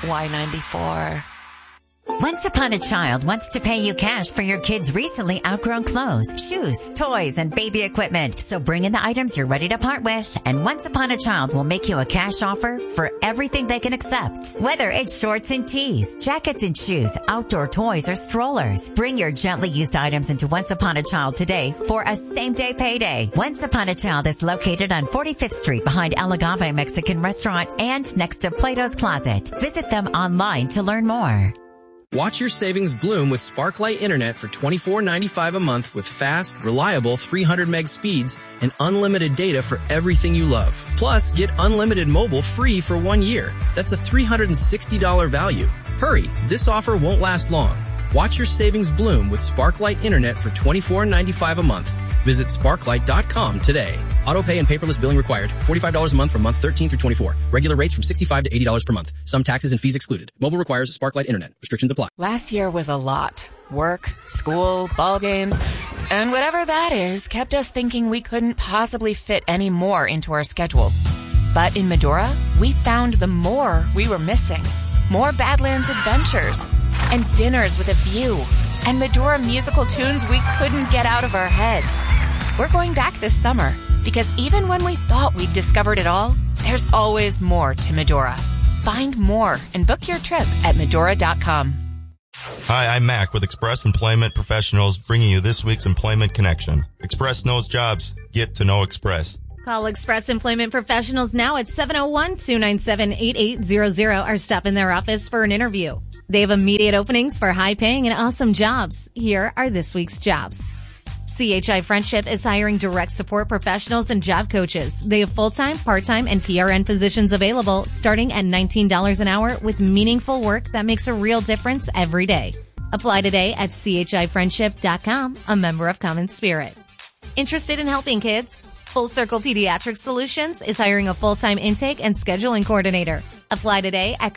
Y94. Once Upon a Child wants to pay you cash for your kids' recently outgrown clothes, shoes, toys, and baby equipment. So bring in the items you're ready to part with, and Once Upon a Child will make you a cash offer for everything they can accept. Whether it's shorts and tees, jackets and shoes, outdoor toys, or strollers, bring your gently used items into Once Upon a Child today for a same-day payday. Once Upon a Child is located on 45th Street behind El Agave Mexican Restaurant and next to Plato's Closet. Visit them online to learn more. Watch your savings bloom with Sparklight Internet for $24.95 a month with fast, reliable 300 meg speeds and unlimited data for everything you love. Plus, get unlimited mobile free for 1 year. That's a $360 value. Hurry, this offer won't last long. Watch your savings bloom with Sparklight Internet for $24.95 a month. Visit sparklight.com today. Auto pay and paperless billing required. $45 a month from month 13 through 24. Regular rates from $65 to $80 per month. Some taxes and fees excluded. Mobile requires Sparklight Internet. Restrictions apply. Last year was a lot. Work, school, ball games, and whatever that is kept us thinking we couldn't possibly fit any more into our schedule. But in Medora, we found the more we were missing. More Badlands adventures and dinners with a view and Medora musical tunes we couldn't get out of our heads. We're going back this summer because even when we thought we'd discovered it all, there's always more to Medora. Find more and book your trip at Medora.com. Hi, I'm Mac with Express Employment Professionals, bringing you this week's Employment Connection. Express knows jobs. Get to know Express. Call Express Employment Professionals now at 701-297-8800 or stop in their office for an interview. They have immediate openings for high-paying and awesome jobs. Here are this week's jobs. CHI Friendship is hiring direct support professionals and job coaches. They have full-time, part-time, and PRN positions available starting at $19 an hour with meaningful work that makes a real difference every day. Apply today at chifriendship.com, a member of Common Spirit. Interested in helping kids? Full Circle Pediatric Solutions is hiring a full-time intake and scheduling coordinator. Apply today at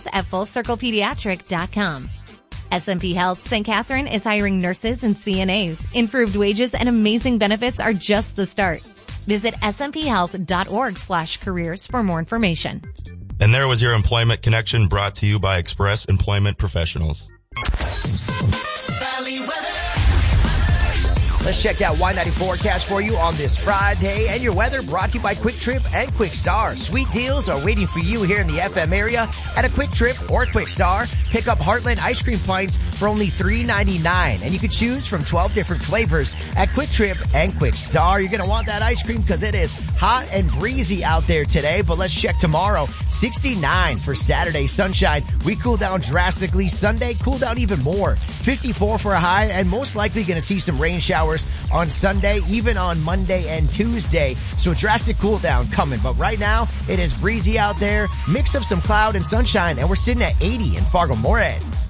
careers@fullcirclepediatric.com. SMP Health St. Catherine is hiring nurses and CNAs. Improved wages and amazing benefits are just the start. Visit smphealth.org/careers for more information. And there was your Employment Connection brought to you by Express Employment Professionals. Valley weather. Let's check out Y90 forecast for you on this Friday. And your weather brought to you by Quick Trip and Quick Star. Sweet deals are waiting for you here in the FM area at a Quick Trip or Quick Star. Pick up Heartland ice cream pints for only $3.99. And you can choose from 12 different flavors at Quick Trip and Quick Star. You're going to want that ice cream because it is hot and breezy out there today. But let's check tomorrow. 69 for Saturday. Sunshine. We cool down drastically. Sunday, cool down even more. 54 for a high, and most likely going to see some rain showers on Sunday, even on Monday and Tuesday. So drastic cool down coming. But right now, it is breezy out there. Mix of some cloud and sunshine, and we're sitting at 80 in Fargo-Moorhead.